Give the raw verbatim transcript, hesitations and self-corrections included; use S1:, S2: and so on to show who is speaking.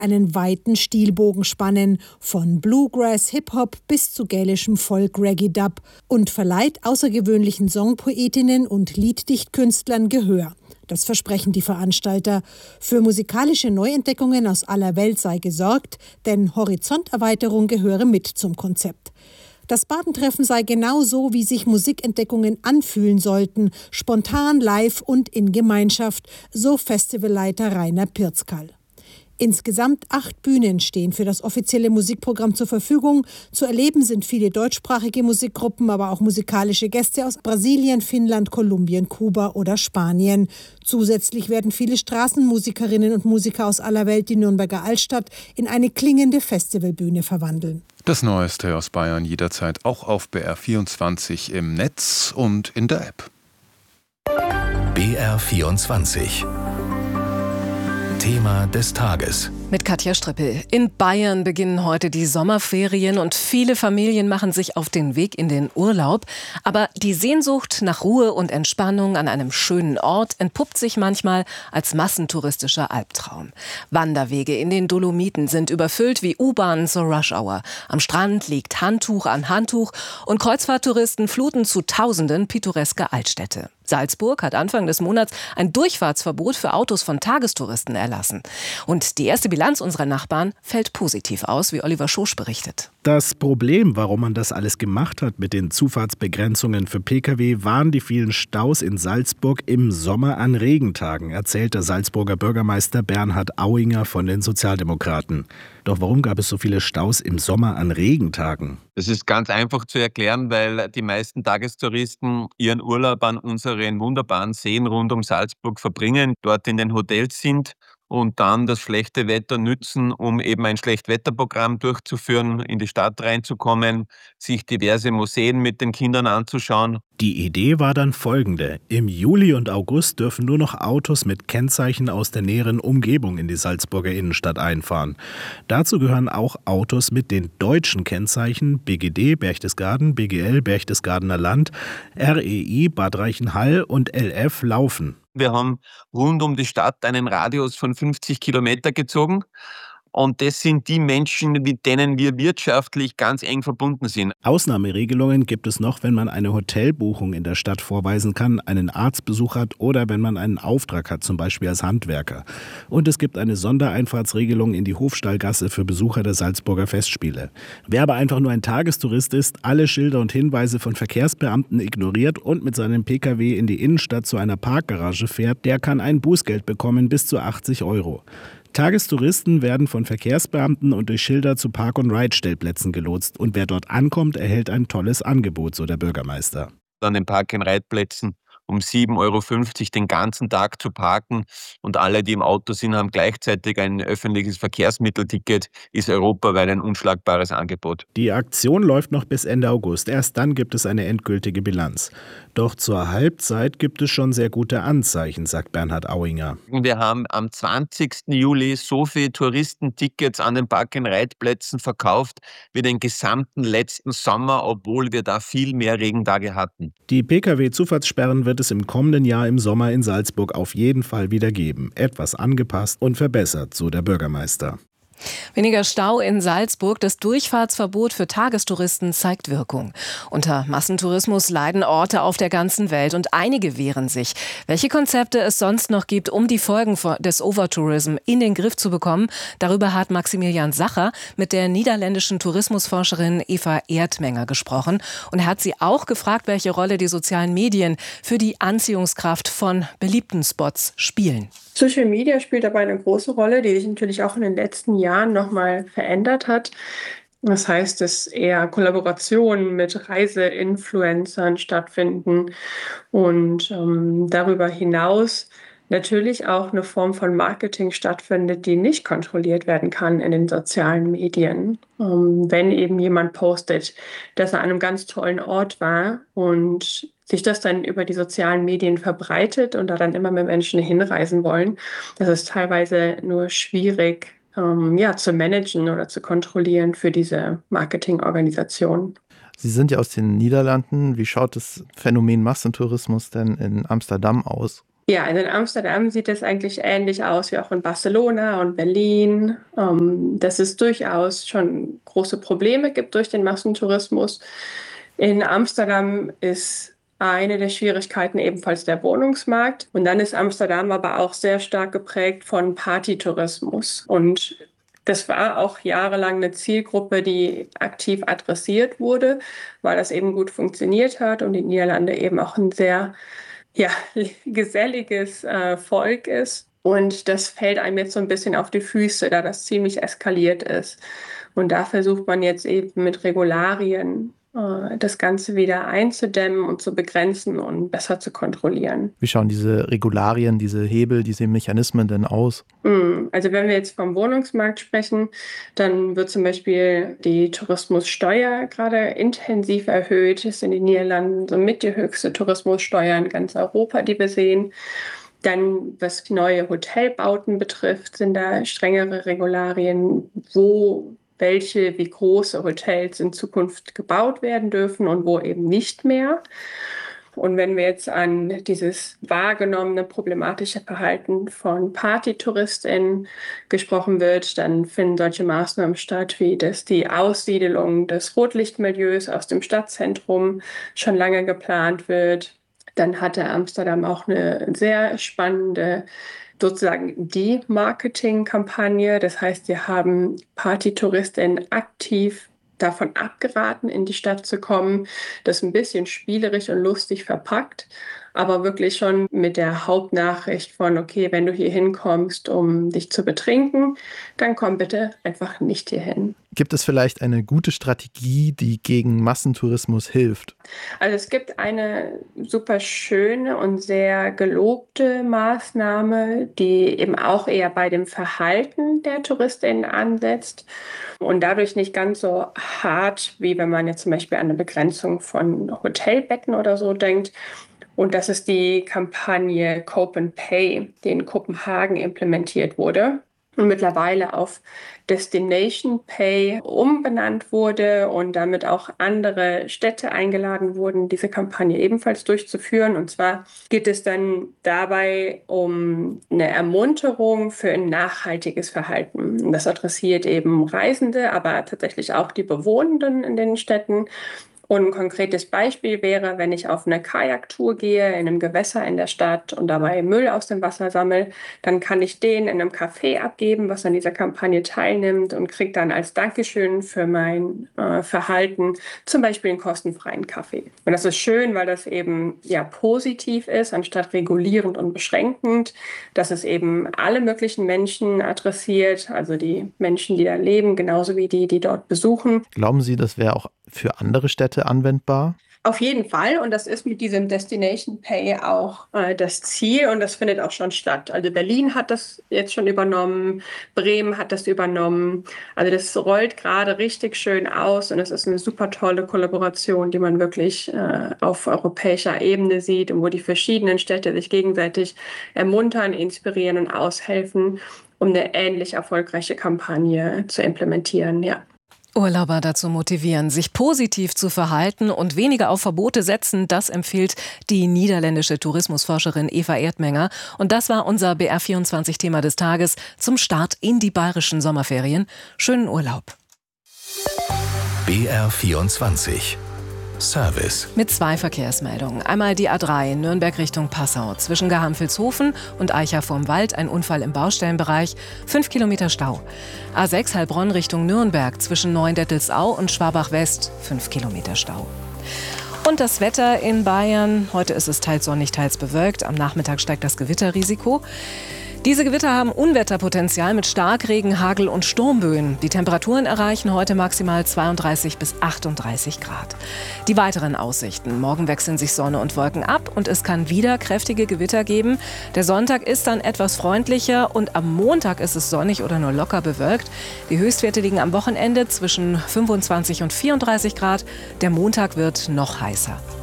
S1: einen weiten Stilbogen spannen, von Bluegrass, Hip-Hop bis zu gälischem Folk-Reggae-Dub und verleiht außergewöhnlichen Songpoetinnen und Lieddichtkünstlern Gehör. Das versprechen die Veranstalter. Für musikalische Neuentdeckungen aus aller Welt sei gesorgt, denn Horizonterweiterung gehöre mit zum Konzept. Das Badentreffen sei genau so, wie sich Musikentdeckungen anfühlen sollten, spontan, live und in Gemeinschaft, so Festivalleiter Rainer Pirzkal. Insgesamt acht Bühnen stehen für das offizielle Musikprogramm zur Verfügung. Zu erleben sind viele deutschsprachige Musikgruppen, aber auch musikalische Gäste aus Brasilien, Finnland, Kolumbien, Kuba oder Spanien. Zusätzlich werden viele Straßenmusikerinnen und Musiker aus aller Welt die Nürnberger Altstadt in eine klingende Festivalbühne verwandeln.
S2: Das Neueste aus Bayern jederzeit auch auf B R vierundzwanzig im Netz und in der App.
S3: B R vierundzwanzig. Thema des Tages.
S4: Mit Katja Strippel. In Bayern beginnen heute die Sommerferien und viele Familien machen sich auf den Weg in den Urlaub. Aber die Sehnsucht nach Ruhe und Entspannung an einem schönen Ort entpuppt sich manchmal als massentouristischer Albtraum. Wanderwege in den Dolomiten sind überfüllt wie U-Bahnen zur Rush-Hour. Am Strand liegt Handtuch an Handtuch und Kreuzfahrttouristen fluten zu Tausenden pittoreske Altstädte. Salzburg hat Anfang des Monats ein Durchfahrtsverbot für Autos von Tagestouristen erlassen. Und die erste Bilanz unserer Nachbarn fällt positiv aus, wie Oliver Schosch berichtet.
S5: Das Problem, warum man das alles gemacht hat mit den Zufahrtsbegrenzungen für Pkw, waren die vielen Staus in Salzburg im Sommer an Regentagen, erzählt der Salzburger Bürgermeister Bernhard Auinger von den Sozialdemokraten. Doch warum gab es so viele Staus im Sommer an Regentagen?
S6: Das ist ganz einfach zu erklären, weil die meisten Tagestouristen ihren Urlaub an unseren wunderbaren Seen rund um Salzburg verbringen, dort in den Hotels sind und dann das schlechte Wetter nützen, um eben ein Schlechtwetterprogramm durchzuführen, in die Stadt reinzukommen, sich diverse Museen mit den Kindern anzuschauen.
S5: Die Idee war dann folgende. Im Juli und August dürfen nur noch Autos mit Kennzeichen aus der näheren Umgebung in die Salzburger Innenstadt einfahren. Dazu gehören auch Autos mit den deutschen Kennzeichen B G D Berchtesgaden, B G L Berchtesgadener Land, R E I Bad Reichenhall und L F Laufen.
S6: Wir haben rund um die Stadt einen Radius von fünfzig Kilometer gezogen. Und das sind die Menschen, mit denen wir wirtschaftlich ganz eng verbunden sind.
S5: Ausnahmeregelungen gibt es noch, wenn man eine Hotelbuchung in der Stadt vorweisen kann, einen Arztbesuch hat oder wenn man einen Auftrag hat, zum Beispiel als Handwerker. Und es gibt eine Sondereinfahrtsregelung in die Hofstallgasse für Besucher der Salzburger Festspiele. Wer aber einfach nur ein Tagestourist ist, alle Schilder und Hinweise von Verkehrsbeamten ignoriert und mit seinem Pkw in die Innenstadt zu einer Parkgarage fährt, der kann ein Bußgeld bekommen bis zu achtzig Euro. Tagestouristen werden von Verkehrsbeamten und durch Schilder zu Park- und Ride-Stellplätzen gelotst. Und wer dort ankommt, erhält ein tolles Angebot, so der Bürgermeister.
S6: An den Park- und Ride-Plätzen um sieben Euro fünfzig den ganzen Tag zu parken und alle, die im Auto sind, haben gleichzeitig ein öffentliches Verkehrsmittelticket, ist europaweit ein unschlagbares Angebot.
S5: Die Aktion läuft noch bis Ende August. Erst dann gibt es eine endgültige Bilanz. Doch zur Halbzeit gibt es schon sehr gute Anzeichen, sagt Bernhard Auinger.
S6: Wir haben am zwanzigsten Juli so viele Touristentickets an den Park-and-Ride-Plätzen verkauft wie den gesamten letzten Sommer, obwohl wir da viel mehr Regentage hatten.
S5: Die Pkw-Zufahrtssperren wird es im kommenden Jahr im Sommer in Salzburg auf jeden Fall wieder geben. Etwas angepasst und verbessert, so der Bürgermeister.
S4: Weniger Stau in Salzburg. Das Durchfahrtsverbot für Tagestouristen zeigt Wirkung. Unter Massentourismus leiden Orte auf der ganzen Welt und einige wehren sich. Welche Konzepte es sonst noch gibt, um die Folgen des Overtourism in den Griff zu bekommen, darüber hat Maximilian Sacher mit der niederländischen Tourismusforscherin Eva Erdmenger gesprochen. Und er hat sie auch gefragt, welche Rolle die sozialen Medien für die Anziehungskraft von beliebten Spots spielen.
S7: Social Media spielt dabei eine große Rolle, die sich natürlich auch in den letzten Jahren nochmal verändert hat. Das heißt, dass eher Kollaborationen mit Reiseinfluencern stattfinden und ähm, darüber hinaus natürlich auch eine Form von Marketing stattfindet, die nicht kontrolliert werden kann in den sozialen Medien. Ähm, wenn eben jemand postet, dass er an einem ganz tollen Ort war und sich das dann über die sozialen Medien verbreitet und da dann immer mehr Menschen hinreisen wollen, das ist teilweise nur schwierig ähm, ja, zu managen oder zu kontrollieren für diese Marketingorganisation.
S8: Sie sind ja aus den Niederlanden. Wie schaut das Phänomen Massentourismus denn in Amsterdam aus?
S7: Ja, also in Amsterdam sieht es eigentlich ähnlich aus wie auch in Barcelona und Berlin, ähm, dass es durchaus schon große Probleme gibt durch den Massentourismus. In Amsterdam ist eine der Schwierigkeiten ebenfalls der Wohnungsmarkt. Und dann ist Amsterdam aber auch sehr stark geprägt von Partytourismus. Und das war auch jahrelang eine Zielgruppe, die aktiv adressiert wurde, weil das eben gut funktioniert hat und die Niederlande eben auch ein sehr ja, geselliges äh, Volk ist. Und das fällt einem jetzt so ein bisschen auf die Füße, da das ziemlich eskaliert ist. Und da versucht man jetzt eben mit Regularien äh, das Ganze wieder einzudämmen und zu begrenzen und besser zu kontrollieren.
S8: Wie schauen diese Regularien, diese Hebel, diese Mechanismen denn aus?
S7: Also wenn wir jetzt vom Wohnungsmarkt sprechen, dann wird zum Beispiel die Tourismussteuer gerade intensiv erhöht. Das ist in den Niederlanden somit die höchste Tourismussteuer in ganz Europa, die wir sehen. Dann, was neue Hotelbauten betrifft, sind da strengere Regularien, wo welche, wie große Hotels in Zukunft gebaut werden dürfen und wo eben nicht mehr. Und wenn wir jetzt an dieses wahrgenommene problematische Verhalten von PartytouristInnen gesprochen wird, dann finden solche Maßnahmen statt, wie dass die Aussiedelung des Rotlichtmilieus aus dem Stadtzentrum schon lange geplant wird. Dann hatte Amsterdam auch eine sehr spannende sozusagen Demarketing-Kampagne. Das heißt, wir haben PartytouristInnen aktiv davon abgeraten, in die Stadt zu kommen. Das ein bisschen spielerisch und lustig verpackt, aber wirklich schon mit der Hauptnachricht von, okay, wenn du hier hinkommst, um dich zu betrinken, dann komm bitte einfach nicht hierhin.
S8: Gibt es vielleicht eine gute Strategie, die gegen Massentourismus hilft?
S7: Also es gibt eine super schöne und sehr gelobte Maßnahme, die eben auch eher bei dem Verhalten der TouristInnen ansetzt und dadurch nicht ganz so hart, wie wenn man jetzt zum Beispiel an eine Begrenzung von Hotelbetten oder so denkt. Und das ist die Kampagne Cope and Pay, die in Kopenhagen implementiert wurde und mittlerweile auf Destination Pay umbenannt wurde und damit auch andere Städte eingeladen wurden, diese Kampagne ebenfalls durchzuführen. Und zwar geht es dann dabei um eine Ermunterung für ein nachhaltiges Verhalten. Und das adressiert eben Reisende, aber tatsächlich auch die Bewohnenden in den Städten. Und ein konkretes Beispiel wäre, wenn ich auf eine Kajaktour gehe in einem Gewässer in der Stadt und dabei Müll aus dem Wasser sammle, dann kann ich den in einem Café abgeben, was an dieser Kampagne teilnimmt und kriege dann als Dankeschön für mein äh, Verhalten zum Beispiel einen kostenfreien Kaffee. Und das ist schön, weil das eben ja positiv ist, anstatt regulierend und beschränkend, dass es eben alle möglichen Menschen adressiert, also die Menschen, die da leben, genauso wie die, die dort besuchen.
S8: Glauben Sie, das wäre auch für andere Städte anwendbar?
S7: Auf jeden Fall. Und das ist mit diesem Destination Pay auch äh, das Ziel. Und das findet auch schon statt. Also Berlin hat das jetzt schon übernommen. Bremen hat das übernommen. Also das rollt gerade richtig schön aus. Und es ist eine super tolle Kollaboration, die man wirklich äh, auf europäischer Ebene sieht und wo die verschiedenen Städte sich gegenseitig ermuntern, inspirieren und aushelfen, um eine ähnlich erfolgreiche Kampagne zu implementieren. Ja.
S4: Urlauber dazu motivieren, sich positiv zu verhalten und weniger auf Verbote setzen, das empfiehlt die niederländische Tourismusforscherin Eva Erdmenger. Und das war unser B R vierundzwanzig-Thema des Tages zum Start in die bayerischen Sommerferien. Schönen Urlaub.
S3: B R vierundzwanzig Service.
S4: Mit zwei Verkehrsmeldungen. Einmal die A drei Nürnberg Richtung Passau. Zwischen Garhamvilshofen und Eicher vorm Wald ein Unfall im Baustellenbereich. Fünf Kilometer Stau. A sechs Heilbronn Richtung Nürnberg. Zwischen Neuendettelsau und Schwabach West. Fünf Kilometer Stau. Und das Wetter in Bayern. Heute ist es teils sonnig, teils bewölkt. Am Nachmittag steigt das Gewitterrisiko. Diese Gewitter haben Unwetterpotenzial mit Starkregen, Hagel und Sturmböen. Die Temperaturen erreichen heute maximal zweiunddreißig bis achtunddreißig Grad. Die weiteren Aussichten. Morgen wechseln sich Sonne und Wolken ab und es kann wieder kräftige Gewitter geben. Der Sonntag ist dann etwas freundlicher und am Montag ist es sonnig oder nur locker bewölkt. Die Höchstwerte liegen am Wochenende zwischen fünfundzwanzig und vierunddreißig Grad. Der Montag wird noch heißer.